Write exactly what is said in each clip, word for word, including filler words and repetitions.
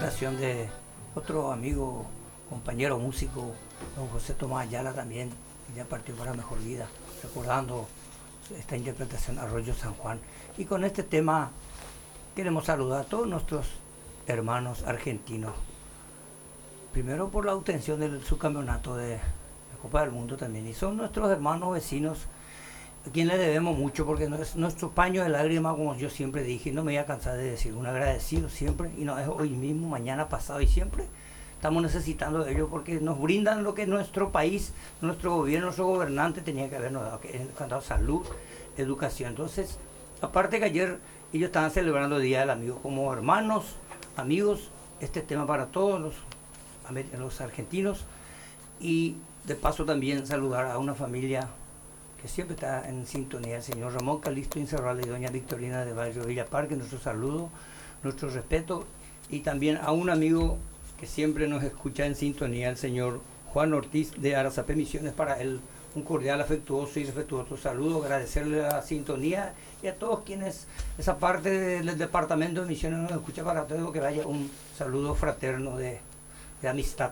interpretación de otro amigo, compañero músico, don José Tomás Ayala también, que ya partió para mejor vida, recordando esta interpretación Arroyo San Juan. Y con este tema queremos saludar a todos nuestros hermanos argentinos. Primero por la obtención del subcampeonato de la Copa del Mundo también. Y son nuestros hermanos vecinos a quien le debemos mucho, porque no es nuestro paño de lágrimas, como yo siempre dije, y no me voy a cansar de decir, un agradecido siempre, y no es hoy mismo, mañana, pasado y siempre. Estamos necesitando de ellos porque nos brindan lo que nuestro país, nuestro gobierno, nuestro gobernante tenía que habernos dado, que es dado salud, educación. Entonces, aparte que ayer ellos estaban celebrando el Día del Amigo como hermanos, amigos, este tema para todos los, los argentinos, y de paso también saludar a una familia que siempre está en sintonía, el señor Ramón Calixto Incerralde y doña Victorina de Barrio Villa Parque, nuestro saludo, nuestro respeto, y también a un amigo que siempre nos escucha en sintonía, el señor Juan Ortiz de Arazapé Misiones, para él un cordial, afectuoso y respetuoso saludo, agradecerle la sintonía y a todos quienes, esa parte del departamento de Misiones nos escucha, para todo que vaya un saludo fraterno de, de amistad.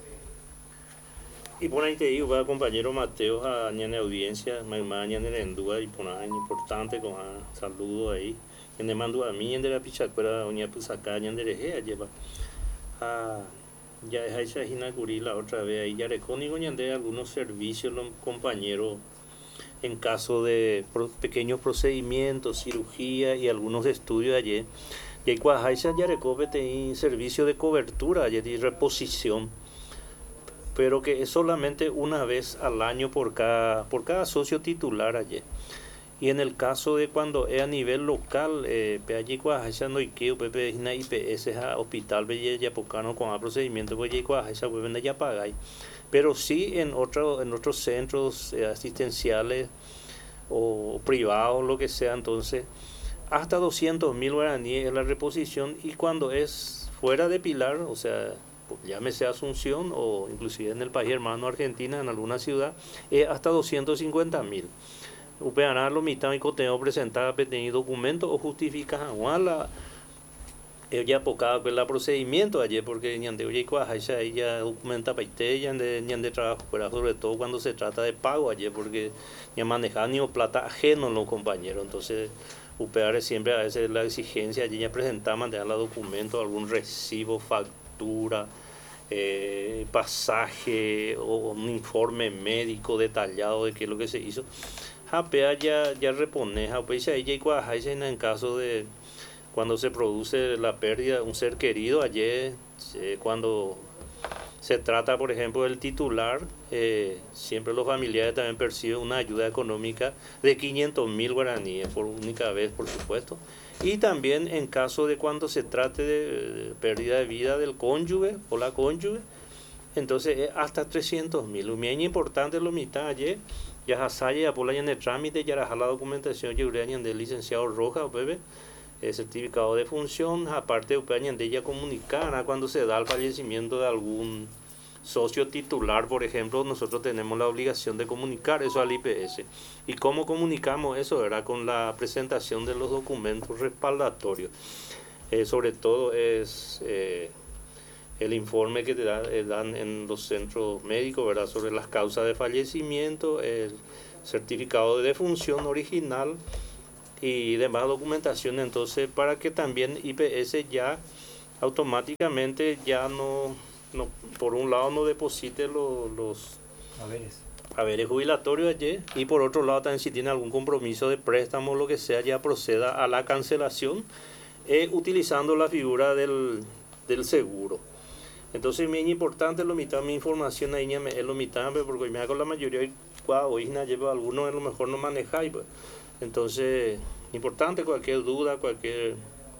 Y por ahí te digo, va compañero Mateo, a ñane audiencia, mamá ñane endúa y por ahí importante con a saludo ahí. En le mando a mí en de la pichacuera, oña pues acá ñane reje lleva. A ya es ahí se la otra vez ahí ya recónigo ñande algunos servicios los compañeros en caso de pro, pequeños procedimientos, cirugía y algunos estudios ayer. Y ahí cuajaisa ya recópete servicio de cobertura ayer y reposición, pero que es solamente una vez al año por cada, por cada socio titular allí. Y en el caso de cuando es a nivel local, eh, allí cuajaisa no hay que, pepe una I P S a hospital belle ya pocano con el procedimiento, pues allí cuajaisa pues ya pagáis. Pero sí en otro, en otros centros eh, asistenciales o privados, lo que sea, entonces hasta doscientos mil guaraníes es la reposición, y cuando es fuera de Pilar, o sea, llámese Asunción o inclusive en el país hermano Argentina, en alguna ciudad, es hasta doscientos cincuenta mil. Upeará lo mitad y coteo presentar pequeño documento o justifica la ella pocada con el procedimiento ayer, porque ñande oye cuajaisa ella documenta paite ñande ñande trabajo, pero sobre todo cuando se trata de pago ayer, porque ya manejar ni plata ajeno los compañeros. Entonces upear siempre a veces la exigencia allí ya presentar mantener los documentos, algún recibo, factura, eh, pasaje o un informe médico detallado de qué es lo que se hizo. Japea ya ya repone, japea ella y cuajaisa en caso de cuando se produce la pérdida de un ser querido ayer, eh, cuando se trata, por ejemplo, del titular, eh, siempre los familiares también perciben una ayuda económica de quinientos mil guaraníes por única vez, por supuesto. Y también en caso de cuando se trate de pérdida de vida del cónyuge o la cónyuge, entonces es hasta trescientos mil. Lo bien importante es lo mitad ayer, ya se ya por la en el trámite, ya la documentación del licenciado Roja, bebé. El certificado de función, aparte de ella comunicar cuando se da el fallecimiento de algún socio titular, por ejemplo, nosotros tenemos la obligación de comunicar eso al I P S. ¿Y cómo comunicamos eso? Era con la presentación de los documentos respaldatorios. Eh, sobre todo es eh, el informe que te da, eh, dan en los centros médicos, ¿verdad?, sobre las causas de fallecimiento, el certificado de defunción original y demás documentación, entonces para que también I P S ya automáticamente ya no, no por un lado no deposite los, los haberes. haberes jubilatorios allí, y por otro lado también si tiene algún compromiso de préstamo o lo que sea, ya proceda a la cancelación eh, utilizando la figura del, del seguro. Entonces es importante lo mitad mi información ahí es lo mitad, porque me hago la mayoría hoy lleva algunos a lo mejor no manejáis, pues. Entonces, importante, cualquier duda, cualquier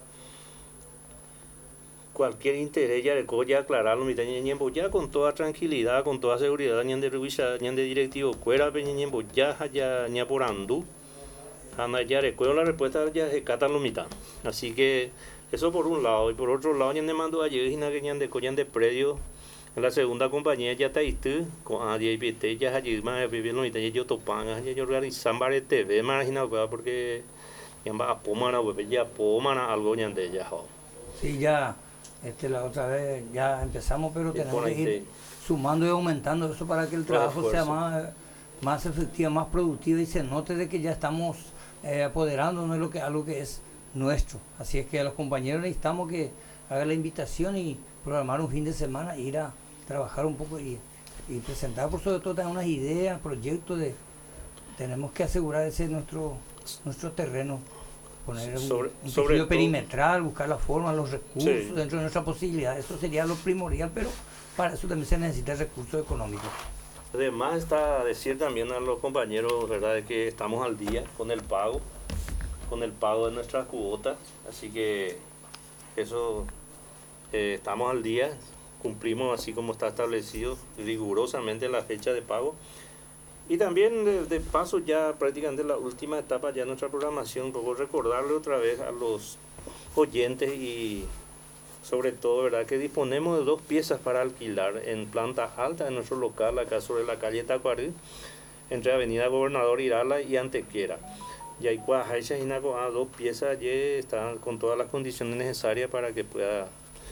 cualquier interés ya de ya aclararlo, mi ñembo ya con toda tranquilidad, con toda seguridad, ñan de revisa, ñan de directivo, cuera ñembo ya ya ña por andú, ana ya recuerdo la respuesta ya se cata lo mitad. Así que eso por un lado, y por otro lado ñan de mando ayer y que ñan de coñan de predio. En la segunda compañía ya está ahí, con A D I P T, ya allí más bien lo mitad yo topan, ya yo realizan varias T V, imagina, porque ya va a pomar, ya pomar algo ya de ya. Sí, ya Este, la otra vez ya empezamos, pero Y tenemos por que ahí ir sumando y aumentando eso para que el trabajo sea más, más efectivo, más productivo y se note de que ya estamos eh, apoderándonos de lo que, algo que es nuestro. Así es que a los compañeros necesitamos que hagan la invitación y programar un fin de semana, ir a trabajar un poco y, y presentar por sobre todo también unas ideas, proyectos de tenemos que asegurar ese nuestro nuestro terreno, poner un, sobre, un sobre tejido perimetral, buscar la forma, los recursos Sí. dentro de nuestra posibilidad. Eso sería lo primordial, pero para eso también se necesita recursos económicos. Además está decir también a los compañeros, ¿verdad?, de que estamos al día con el pago, con el pago de nuestras cuotas, así que eso eh, estamos al día, cumplimos así como está establecido rigurosamente la fecha de pago. Y también de, de paso ya prácticamente la última etapa ya de nuestra programación, un poco recordarle otra vez a los oyentes y sobre todo, ¿verdad?, que disponemos de dos piezas para alquilar en planta alta en nuestro local, acá sobre la calle Tacuarí, entre Avenida Gobernador Irala y Antequera. Y hay cuajaisas y dos piezas allí están con todas las condiciones necesarias para que pueda,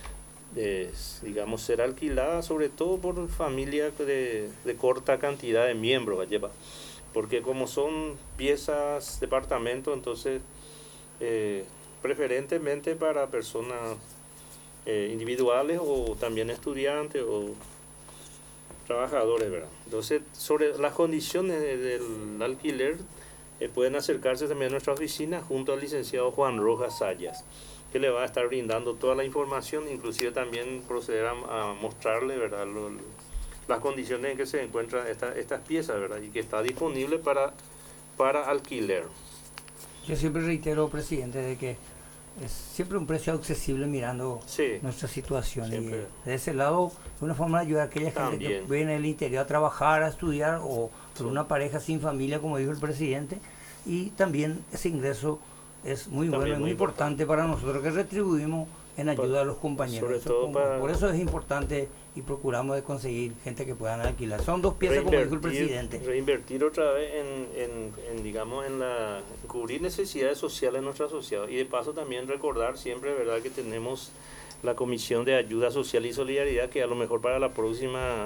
eh, digamos, ser alquilada, sobre todo por familias de, de corta cantidad de miembros, allí, porque como son piezas departamento, entonces eh, preferentemente para personas eh, individuales o también estudiantes o trabajadores, ¿verdad? Entonces, sobre las condiciones de, del alquiler, eh, pueden acercarse también a nuestra oficina junto al licenciado Juan Rojas Sayas, que le va a estar brindando toda la información, inclusive también proceder a, a mostrarle, ¿verdad?, Lo, las condiciones en que se encuentran esta, estas piezas, ¿verdad?, y que está disponible para, para alquiler. Yo siempre reitero, presidente, de que es siempre un precio accesible mirando Sí, nuestra situación. siempre. Y de ese lado, es una forma de ayudar a aquella gente que También. viene del interior a trabajar, a estudiar, o por una pareja sin familia, como dijo el presidente. Y también ese ingreso es muy También bueno, es muy muy importante para nosotros, que retribuimos en ayuda a los compañeros. sobre Eso todo como- para- por eso es importante y procuramos de conseguir gente que puedan alquilar. Son dos piezas, como dijo el presidente. Reinvertir otra vez en, en, en, digamos, en la en cubrir necesidades sociales de nuestros asociados. Y de paso también recordar siempre, ¿verdad?, que tenemos la Comisión de Ayuda Social y Solidaridad, que a lo mejor para la próxima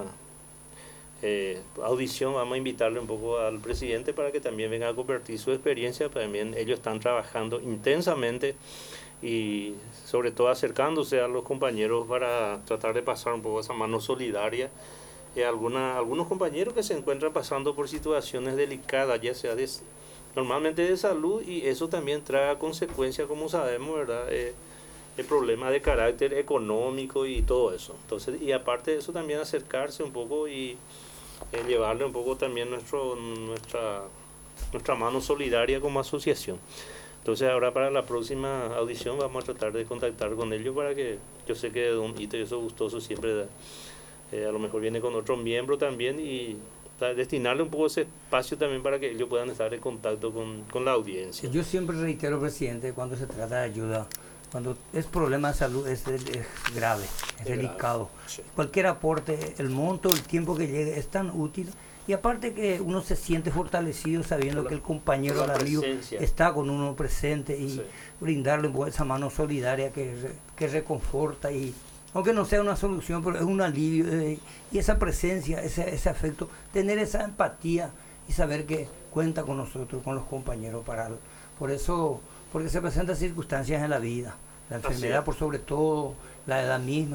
eh, audición vamos a invitarle un poco al presidente para que también venga a compartir su experiencia. También ellos están trabajando intensamente y sobre todo acercándose a los compañeros para tratar de pasar un poco esa mano solidaria. Y alguna, algunos compañeros que se encuentran pasando por situaciones delicadas, ya sea de, normalmente de salud, y eso también trae consecuencias, como sabemos, ¿verdad?, eh, el problema de carácter económico y todo eso. Entonces, y aparte de eso también acercarse un poco y eh, llevarle un poco también nuestro, nuestra, nuestra mano solidaria como asociación. Entonces ahora para la próxima audición vamos a tratar de contactar con ellos para que, yo sé que Don Hito y eso gustoso siempre eh, a lo mejor viene con otro miembro también y destinarle un poco ese espacio también para que ellos puedan estar en contacto con, con la audiencia. Yo siempre reitero, presidente, cuando se trata de ayuda, cuando es problema de salud es, es grave, es, Es delicado. grave, sí. Cualquier aporte, el monto, el tiempo que llegue es tan útil. Y aparte que uno se siente fortalecido sabiendo La- que el compañero, el la amigo, presencia. está con uno presente y Sí. brindarle pues, esa mano solidaria que, re- que reconforta y aunque no sea una solución, pero es un alivio. eh, y esa presencia, ese, ese afecto, tener esa empatía y saber que cuenta con nosotros, con los compañeros. para Por eso, porque se presentan circunstancias en la vida, la Así enfermedad es. por sobre todo, la edad misma.